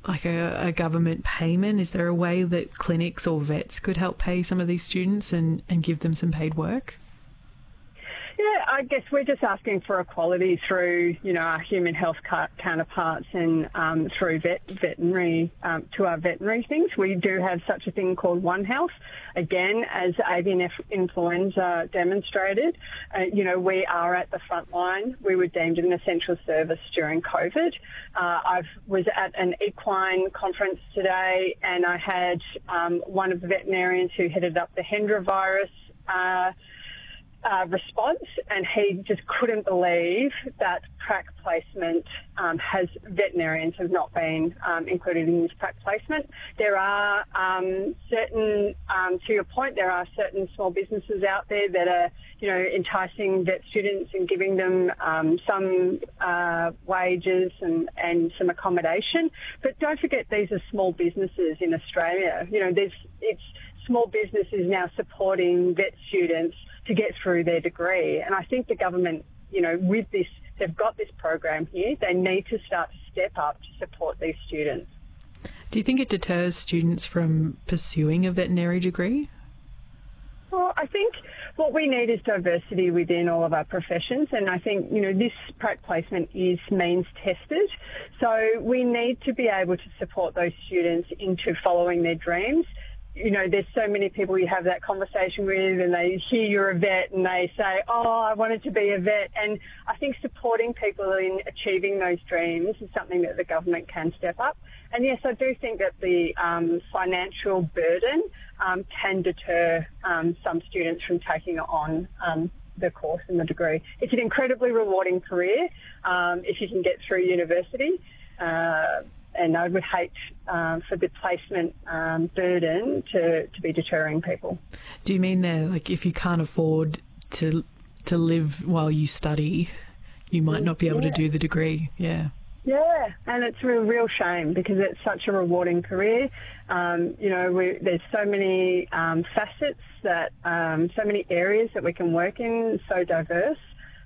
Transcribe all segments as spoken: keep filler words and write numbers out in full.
like a, a government payment? Is there a way that clinics or vets could help pay some of these students and, and give them some paid work? Yeah, I guess we're just asking for equality through, you know, our human health counterparts and um, through vet, veterinary, um, to our veterinary things. We do have such a thing called One Health. Again, as avian influenza demonstrated, uh, you know, we are at the front line. We were deemed an essential service during COVID. Uh, I was at an equine conference today, and I had um, one of the veterinarians who headed up the Hendra virus uh, Uh, response, and he just couldn't believe that prac placement um, has veterinarians have not been um, included in this prac placement. There are um, certain, um, to your point, there are certain small businesses out there that are, you know, enticing vet students and giving them um, some uh, wages and, and some accommodation. But don't forget, these are small businesses in Australia. You know, there's it's small businesses now supporting vet students to get through their degree. And I think the government, you know, with this, they've got this program here, they need to start to step up to support these students. Do you think it deters students from pursuing a veterinary degree? Well, I think what we need is diversity within all of our professions, and I think, you know, this prac placement is means tested. So we need to be able to support those students into following their dreams. You know, there's so many people you have that conversation with and they hear you're a vet and they say, oh, I wanted to be a vet. And I think supporting people in achieving those dreams is something that the government can step up. And yes, I do think that the um, financial burden um, can deter um, some students from taking on um, the course and the degree. It's an incredibly rewarding career um, if you can get through university. Uh, And I would hate um, for the placement um, burden to, to be deterring people. Do you mean there, like, if you can't afford to to live while you study, you might not be able yeah. to do the degree? Yeah. Yeah, and it's a real, real shame because it's such a rewarding career. Um, you know, we, there's so many um, facets that, um, so many areas that we can work in, so diverse.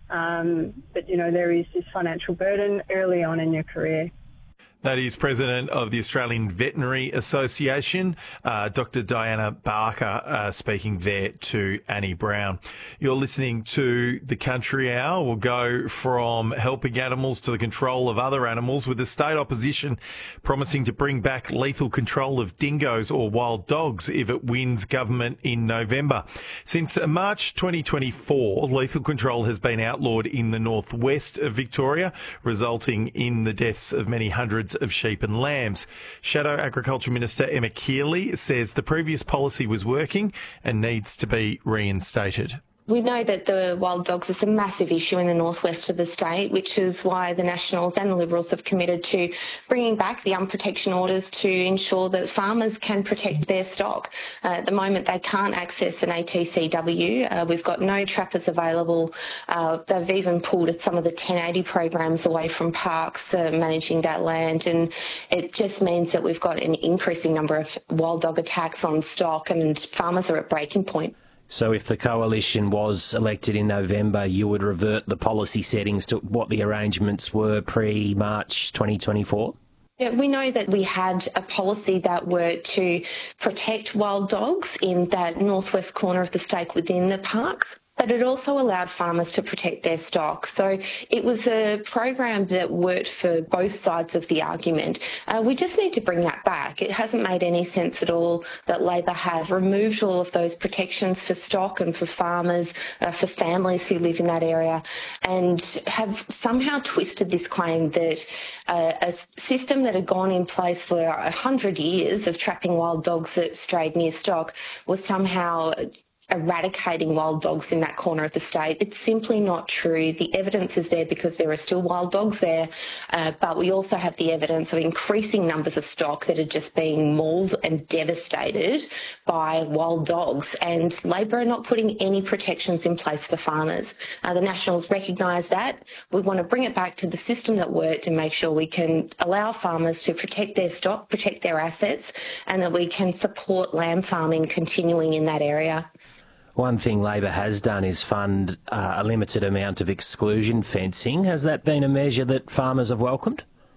Um, but, you know, there is this financial burden early on in your career. That is President of the Australian Veterinary Association, uh, Doctor Diana Barker, uh, speaking there to Annie Brown. You're listening to The Country Hour. We'll go from helping animals to the control of other animals, with the state opposition promising to bring back lethal control of dingoes or wild dogs if it wins government in November. Since March twenty twenty-four, lethal control has been outlawed in the northwest of Victoria, resulting in the deaths of many hundreds of sheep and lambs. Shadow Agriculture Minister Emma Keeley says the previous policy was working and needs to be reinstated. We know that the wild dogs is a massive issue in the northwest of the state, which is why the Nationals and the Liberals have committed to bringing back the unprotection orders to ensure that farmers can protect their stock. Uh, at the moment, they can't access an A T C W. Uh, we've got no trappers available. Uh, they've even pulled some of the ten eighty programs away from parks uh, managing that land, and it just means that we've got an increasing number of wild dog attacks on stock, and farmers are at breaking point. So if the coalition was elected in November, you would revert the policy settings to what the arrangements were pre-March twenty twenty-four? Yeah, we know that we had a policy that were to protect wild dogs in that northwest corner of the state within the parks, but it also allowed farmers to protect their stock. So it was a program that worked for both sides of the argument. Uh, we just need to bring that back. It hasn't made any sense at all that Labor have removed all of those protections for stock and for farmers, uh, for families who live in that area, and have somehow twisted this claim that uh, a system that had gone in place for a hundred years of trapping wild dogs that strayed near stock was somehow eradicating wild dogs in that corner of the state. It's simply not true. The evidence is there because there are still wild dogs there, uh, but we also have the evidence of increasing numbers of stock that are just being mauled and devastated by wild dogs, and Labor are not putting any protections in place for farmers. Uh, the Nationals recognise that. We want to bring it back to the system that worked and make sure we can allow farmers to protect their stock, protect their assets, and that we can support lamb farming continuing in that area. One thing Labor has done is fund uh, a limited amount of exclusion fencing. Has that been a measure that farmers have welcomed?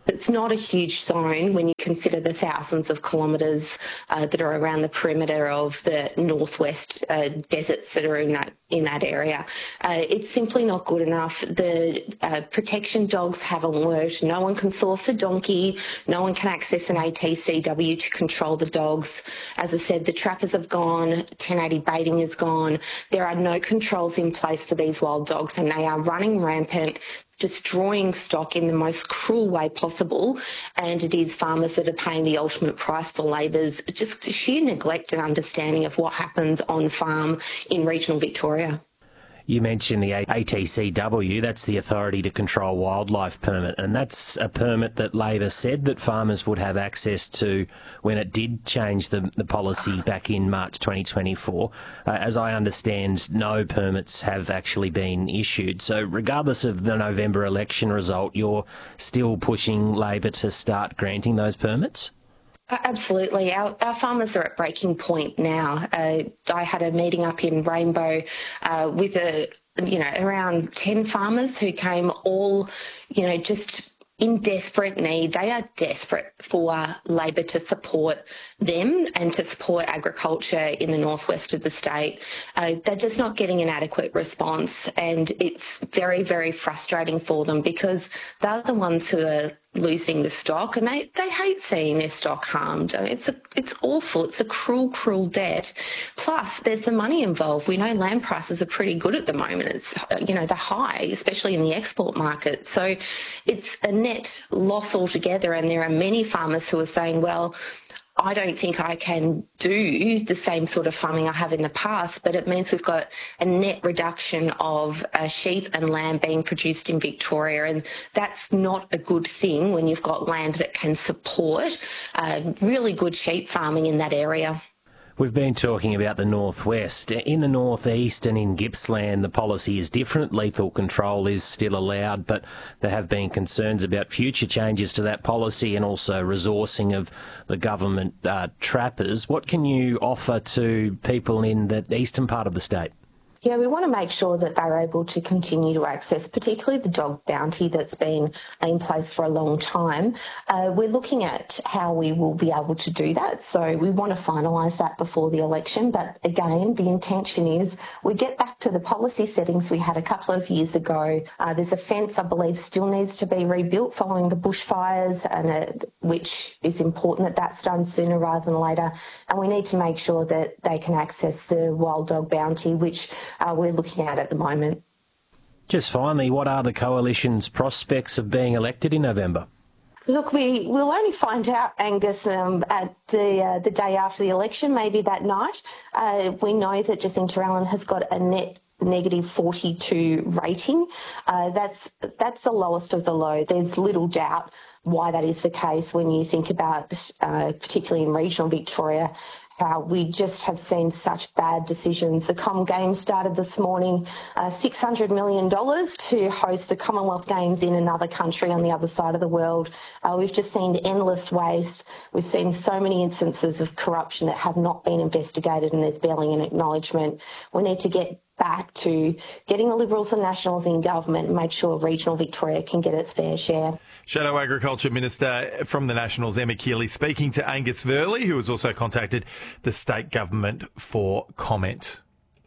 It's not a huge zone when you consider the thousands of kilometres uh, that are around the perimeter of the northwest uh, deserts that are in that in that area. Uh, it's simply not good enough. The uh, protection dogs haven't worked. No one can source a donkey. No one can access an A T C W to control the dogs. As I said, the trappers have gone. ten eighty baiting is gone. There are no controls in place for these wild dogs, and they are running rampant, destroying stock in the most cruel way possible, and it is farmers that are paying the ultimate price for labour's just sheer neglect and understanding of what happens on farm in regional Victoria. You mentioned the A T C W, that's the Authority to Control Wildlife permit, and that's a permit that Labor said that farmers would have access to when it did change the, the policy back in March twenty twenty-four. Uh, as I understand, no permits have actually been issued. So regardless of the November election result, you're still pushing Labor to start granting those permits? Absolutely. Our, our farmers are at breaking point now. Uh, I had a meeting up in Rainbow uh, with a, you know, around ten farmers who came all, you know, just in desperate need. They are desperate for Labor to support them and to support agriculture in the northwest of the state. Uh, they're just not getting an adequate response, and it's very, very frustrating for them because they're the ones who are losing the stock, and they, they hate seeing their stock harmed. I mean, it's a, it's awful. It's a cruel, cruel debt. Plus, there's the money involved. We know land prices are pretty good at the moment. It's, you know, they're high, especially in the export market. So it's a net loss altogether, and there are many farmers who are saying, well, I don't think I can do the same sort of farming I have in the past, but it means we've got a net reduction of uh, sheep and lamb being produced in Victoria, and that's not a good thing when you've got land that can support uh, really good sheep farming in that area. We've been talking about the northwest. In the northeast and in Gippsland, the policy is different. Lethal control is still allowed, but there have been concerns about future changes to that policy and also resourcing of the government uh, trappers. What can you offer to people in the eastern part of the state? Yeah, we want to make sure that they're able to continue to access, particularly the dog bounty that's been in place for a long time. Uh, we're looking at how we will be able to do that. So we want to finalise that before the election. But again, the intention is we get back to the policy settings we had a couple of years ago. Uh, there's a fence, I believe, still needs to be rebuilt following the bushfires, and uh, which is important that that's done sooner rather than later. And we need to make sure that they can access the wild dog bounty, which Uh, we're looking at at the moment. Just finally, what are the coalition's prospects of being elected in November? Look, we will only find out, Angus, um, at the uh, the day after the election, maybe that night. Uh, we know that Jacinta Allen has got a net negative forty-two rating. Uh, that's that's the lowest of the low. There's little doubt why that is the case when you think about, uh, particularly in regional Victoria, how we just have seen such bad decisions. The Com Games started this morning, uh, six hundred million dollars to host the Commonwealth Games in another country on the other side of the world. Uh, we've just seen endless waste. We've seen so many instances of corruption that have not been investigated, and there's barely an acknowledgement. We need to get back to getting the Liberals and Nationals in government and make sure regional Victoria can get its fair share. Shadow Agriculture Minister from the Nationals, Emma Keeley, speaking to Angus Verley, who has also contacted the state government for comment.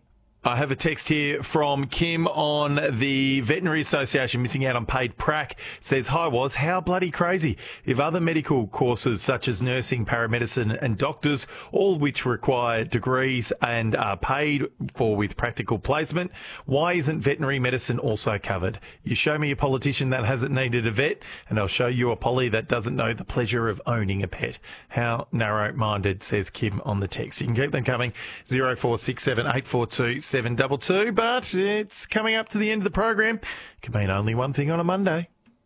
I have a text here from Kim on the Veterinary Association missing out on paid prac. Says, hi, Was, how bloody crazy. If other medical courses such as nursing, paramedicine and doctors, all which require degrees and are paid for with practical placement, why isn't veterinary medicine also covered? You show me a politician that hasn't needed a vet, and I'll show you a polly that doesn't know the pleasure of owning a pet. How narrow-minded, says Kim on the text. You can keep them coming, zero four six seven eight four two seven two two, but it's coming up to the end of the program. Can mean only one thing on a Monday.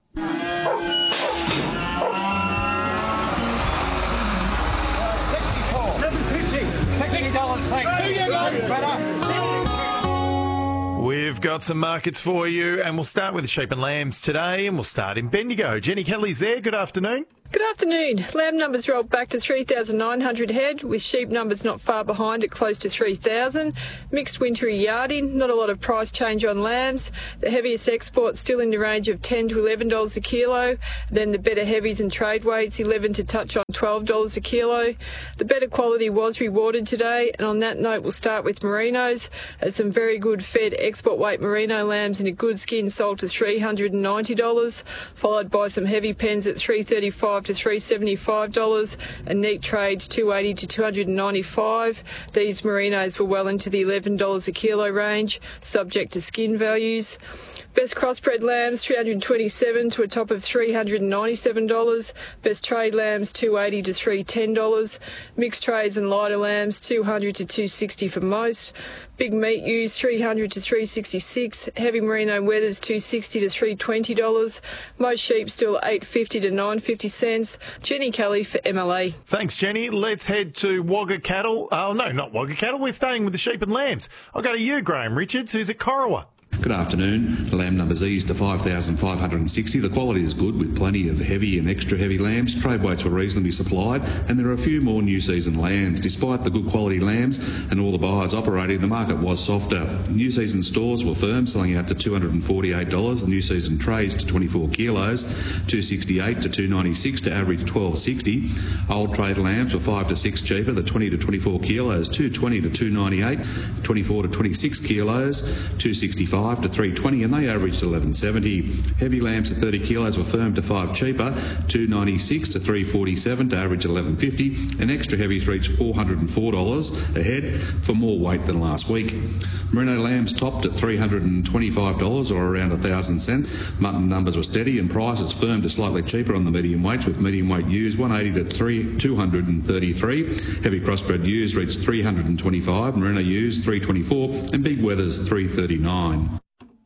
We've got some markets for you, and we'll start with the sheep and lambs today, and we'll start in Bendigo. Jenny Kelly's there. Good afternoon. Good afternoon. Lamb numbers rolled back to three thousand nine hundred head, with sheep numbers not far behind at close to three thousand. Mixed wintry yarding, not a lot of price change on lambs. The heaviest exports still in the range of ten to eleven dollars a kilo. Then the better heavies and trade weights, eleven to touch on twelve dollars a kilo. The better quality was rewarded today, and on that note we'll start with merinos, as some very good fed export weight merino lambs in a good skin sold to three hundred ninety dollars, followed by some heavy pens at three hundred thirty-five dollars to three hundred seventy-five dollars, and neat trades two hundred eighty dollars to two hundred ninety-five dollars. These merinos were well into the eleven dollars a kilo range, subject to skin values. Best crossbred lambs three hundred twenty-seven dollars to a top of three hundred ninety-seven dollars. Best trade lambs two hundred eighty dollars to three hundred ten dollars. Mixed trades and lighter lambs two hundred dollars to two hundred sixty dollars for most. Big meat ewes three hundred dollars to three hundred sixty-six dollars. Heavy merino wethers two hundred sixty dollars to three hundred twenty dollars. Most sheep still eight dollars fifty to nine dollars fifty. Jenny Kelly for M L A. Thanks, Jenny. Let's head to Wagga Cattle. Oh, no, not Wagga Cattle. We're staying with the sheep and lambs. I'll go to you, Graham Richards, who's at Corowa. Good afternoon. The lamb numbers eased to five thousand five hundred sixty. The quality is good with plenty of heavy and extra heavy lambs. Trade weights were reasonably supplied, and there are a few more new season lambs. Despite the good quality lambs and all the buyers operating, the market was softer. New season stores were firm, selling out to two hundred forty-eight dollars, and new season trays to twenty-four kilos, two hundred sixty-eight dollars to two hundred ninety-six dollars to average twelve dollars sixty. Old trade lambs were five to six cheaper, the twenty to twenty-four kilos, two hundred twenty dollars to two hundred ninety-eight dollars, twenty-four to twenty-six kilos, two hundred sixty-five dollars to three hundred twenty dollars, and they averaged eleven seventy. Heavy lambs at thirty kilos were firm to five cheaper, two hundred ninety-six dollars to three hundred forty-seven dollars to average eleven fifty, and extra heavies reached four hundred four dollars a head for more weight than last week. Merino lambs topped at three hundred twenty-five dollars, or around one thousand cents. Mutton numbers were steady and prices firm to slightly cheaper on the medium weights, with medium weight ewes one hundred eighty to two hundred thirty-three. Heavy crossbred ewes reached three hundred twenty-five, merino ewes three hundred twenty-four, and big wethers three hundred thirty-nine.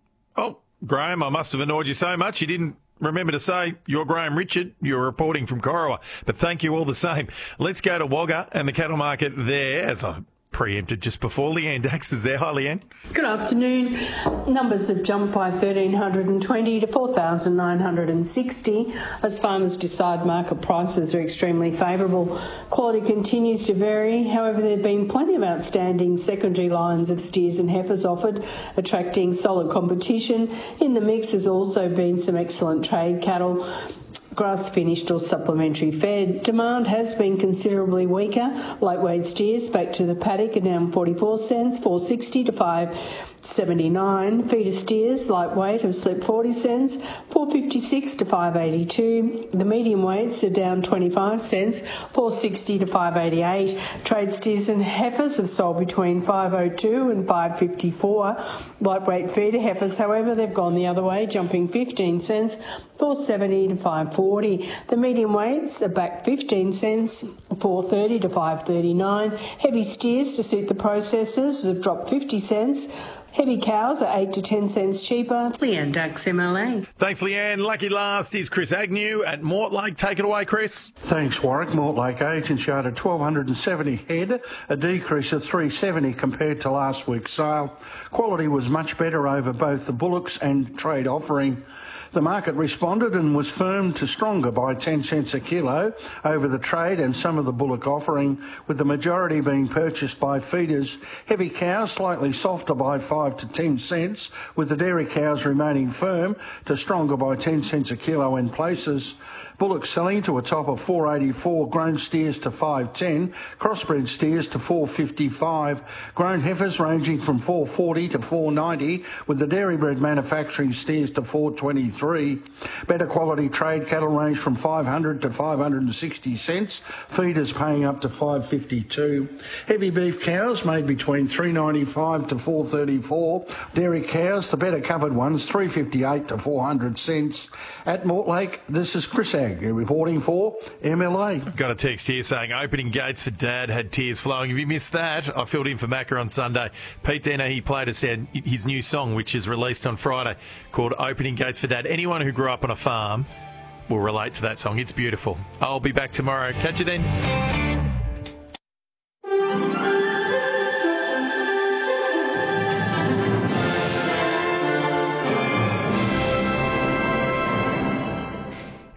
Oh, Graham, I must have annoyed you so much you didn't remember to say you're Graham Richard. You're reporting from Corowa, but thank you all the same. Let's go to Wagga and the cattle market there, as I preempted just before. Leanne Dax is there. Hi, Leanne. Good afternoon. Numbers have jumped by one thousand three hundred twenty to four thousand nine hundred sixty as farmers decide market prices are extremely favourable. Quality continues to vary. However, there have been plenty of outstanding secondary lines of steers and heifers offered, attracting solid competition. In the mix has also been some excellent trade cattle, grass finished or supplementary fed. Demand has been considerably weaker. Lightweight steers back to the paddock are down forty-four cents, four sixty to five seventy-nine. Feeder steers lightweight have slipped forty cents, four fifty-six to five eighty-two. The medium weights are down twenty-five cents, four sixty to five eighty-eight. Trade steers and heifers have sold between five oh two and five fifty-four. Lightweight feeder heifers, however, they've gone the other way, jumping fifteen cents, four seventy to five forty. The medium weights are back fifteen cents, four thirty to five thirty-nine. Heavy steers to suit the processors have dropped fifty cents. Heavy cows are eight to ten cents cheaper. Leanne Dax, M L A. Thanks, Leanne. Lucky last is Chris Agnew at Mortlake. Take it away, Chris. Thanks, Warwick. Mortlake agents showed a one thousand two hundred seventy head, a decrease of three hundred seventy compared to last week's sale. Quality was much better over both the bullocks and trade offering. The market responded and was firm to stronger by ten cents a kilo over the trade and some of the bullock offering, with the majority being purchased by feeders. Heavy cows slightly softer by five to ten cents, with the dairy cows remaining firm to stronger by ten cents a kilo in places. Bullocks selling to a top of four eighty-four, grown steers to five ten, crossbred steers to four fifty-five, grown heifers ranging from four forty to four ninety, with the dairy bred manufacturing steers to four twenty-three. Better quality trade cattle range from five hundred to five hundred sixty cents, feeders paying up to five fifty-two. Heavy beef cows made between three ninety-five to four thirty-four. Dairy cows, the better covered ones, three fifty-eight to four hundred cents. At Mortlake, this is Chris Ag, reporting for M L A. I've got a text here saying opening gates for Dad had tears flowing. If you missed that, I filled in for Macca on Sunday. Pete Denner, he played us his new song, which is released on Friday, called Opening Gates for Dad. Anyone who grew up on a farm will relate to that song. It's beautiful. I'll be back tomorrow. Catch you then.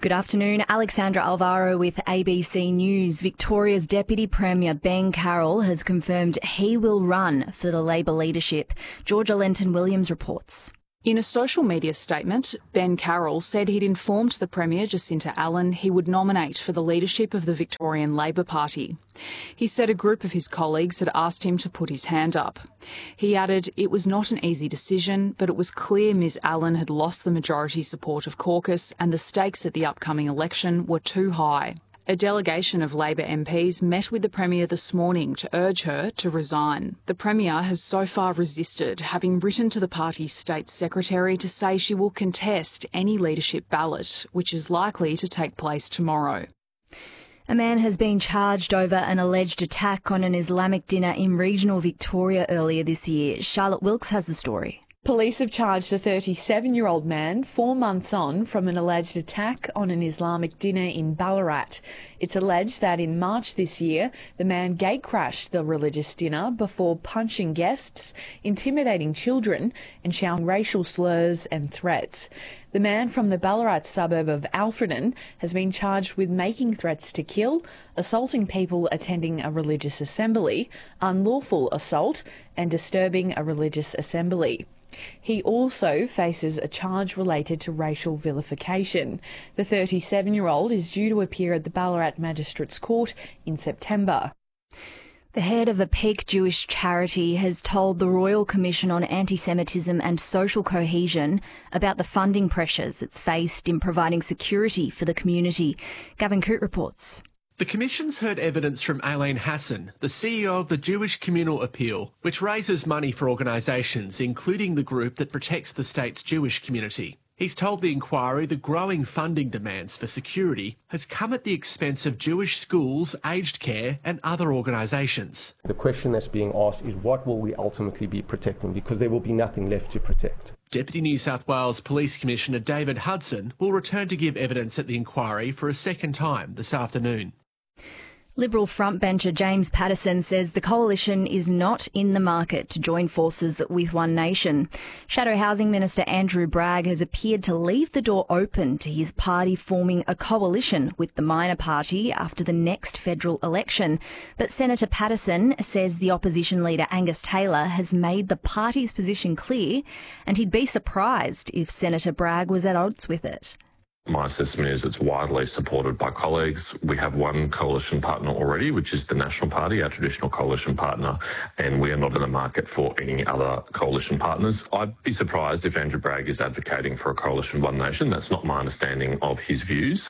Good afternoon. Alexandra Alvaro with A B C News. Victoria's Deputy Premier Ben Carroll has confirmed he will run for the Labor leadership. Georgia Lenton-Williams reports. In a social media statement, Ben Carroll said he'd informed the Premier, Jacinta Allan, he would nominate for the leadership of the Victorian Labor Party. He said a group of his colleagues had asked him to put his hand up. He added it was not an easy decision, but it was clear Ms Allan had lost the majority support of caucus and the stakes at the upcoming election were too high. A delegation of Labor M Ps met with the Premier this morning to urge her to resign. The Premier has so far resisted, having written to the party's State Secretary to say she will contest any leadership ballot, which is likely to take place tomorrow. A man has been charged over an alleged attack on an Islamic dinner in regional Victoria earlier this year. Charlotte Wilkes has the story. Police have charged a thirty-seven-year-old man four months on from an alleged attack on an Islamic dinner in Ballarat. It's alleged that in March this year, the man gatecrashed the religious dinner before punching guests, intimidating children and shouting racial slurs and threats. The man from the Ballarat suburb of Alfredton has been charged with making threats to kill, assaulting people attending a religious assembly, unlawful assault and disturbing a religious assembly. He also faces a charge related to racial vilification. The thirty-seven-year-old is due to appear at the Ballarat Magistrates Court in September. The head of a Peak Jewish charity has told the Royal Commission on Anti-Semitism and Social Cohesion about the funding pressures it's faced in providing security for the community. Gavin Coote reports. The Commission's heard evidence from Aileen Hassan, the C E O of the Jewish Communal Appeal, which raises money for organisations, including the group that protects the state's Jewish community. He's told the inquiry the growing funding demands for security has come at the expense of Jewish schools, aged care and other organisations. The question that's being asked is what will we ultimately be protecting, because there will be nothing left to protect. Deputy New South Wales Police Commissioner David Hudson will return to give evidence at the inquiry for a second time this afternoon. Liberal frontbencher James Paterson says the coalition is not in the market to join forces with One Nation. Shadow Housing Minister Andrew Bragg has appeared to leave the door open to his party forming a coalition with the minor party after the next federal election. But Senator Paterson says the opposition leader Angus Taylor has made the party's position clear, and he'd be surprised if Senator Bragg was at odds with it. My assessment is it's widely supported by colleagues. We have one coalition partner already, which is the National Party, our traditional coalition partner, and we are not in the market for any other coalition partners. I'd be surprised if Andrew Bragg is advocating for a coalition One Nation. That's not my understanding of his views.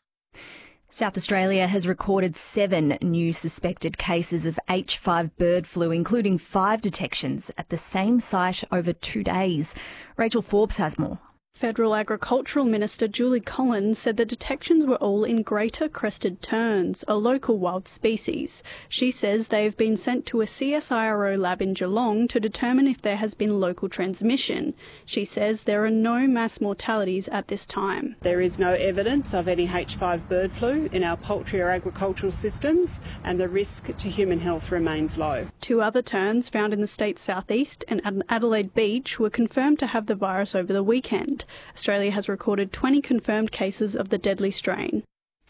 South Australia has recorded seven new suspected cases of H five bird flu, including five detections at the same site over two days. Rachel Forbes has more. Federal Agricultural Minister Julie Collins said the detections were all in greater crested terns, a local wild species. She says they have been sent to a C S I R O lab in Geelong to determine if there has been local transmission. She says there are no mass mortalities at this time. There is no evidence of any H five bird flu in our poultry or agricultural systems, and the risk to human health remains low. Two other terns found in the state's southeast and at Adelaide Beach were confirmed to have the virus over the weekend. Australia has recorded twenty confirmed cases of the deadly strain.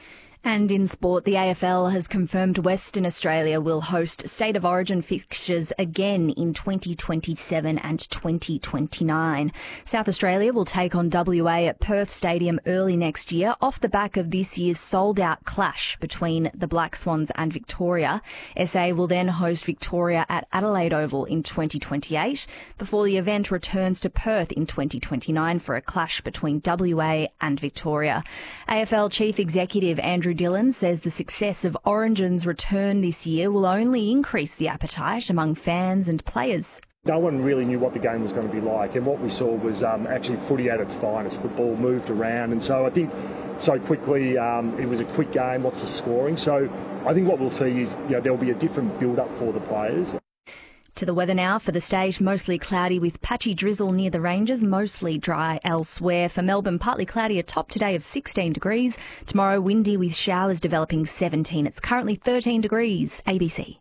And in sport, the A F L has confirmed Western Australia will host State of Origin fixtures again in twenty twenty-seven and twenty twenty-nine. South Australia will take on W A at Perth Stadium early next year off the back of this year's sold-out clash between the Black Swans and Victoria. S A will then host Victoria at Adelaide Oval in twenty twenty-eight before the event returns to Perth in twenty twenty-nine for a clash between W A and Victoria. A F L Chief Executive Andrew Dillon says the success of Origin's return this year will only increase the appetite among fans and players. No one really knew what the game was going to be like, and what we saw was um, actually footy at its finest. The ball moved around, and so I think so quickly um, it was a quick game, lots of scoring. So I think what we'll see is, you know, there'll be a different build-up for the players. To the weather now for the state, mostly cloudy with patchy drizzle near the ranges, mostly dry elsewhere. For Melbourne, partly cloudy, a top today of sixteen degrees. Tomorrow, windy with showers developing seventeen. It's currently thirteen degrees. A B C.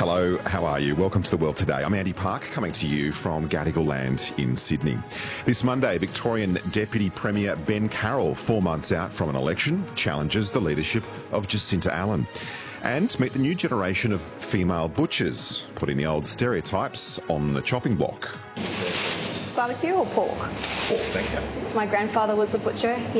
Hello, how are you? Welcome to The World Today. I'm Andy Park, coming to you from Gadigal Land in Sydney. This Monday, Victorian Deputy Premier Ben Carroll, four months out from an election, challenges the leadership of Jacinta Allan. And meet the new generation of female butchers, putting the old stereotypes on the chopping block. Barbecue or pork? Pork, thank you. My grandfather was a butcher. He